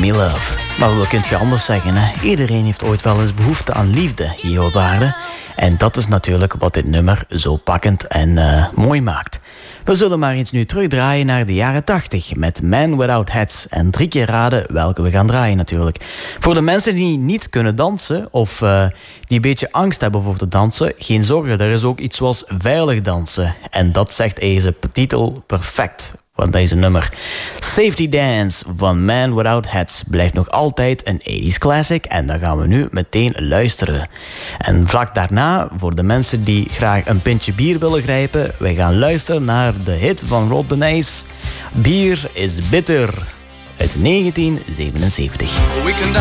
Me Love. Maar wat kunt je anders zeggen, hè? Iedereen heeft ooit wel eens behoefte aan liefde hier op aarde. En dat is natuurlijk wat dit nummer zo pakkend en mooi maakt. We zullen maar eens nu terugdraaien naar de jaren 80 met Man Without Hats. En 3 keer raden welke we gaan draaien natuurlijk. Voor de mensen die niet kunnen dansen of die een beetje angst hebben voor te dansen, geen zorgen, er is ook iets zoals veilig dansen. En dat zegt deze titel perfect van deze nummer. Safety Dance van Man Without Hats blijft nog altijd een 80s classic en daar gaan we nu meteen luisteren. En vlak daarna, voor de mensen die graag een pintje bier willen grijpen, wij gaan luisteren naar de hit van Rob de Nijs, Bier is Bitter, uit 1977.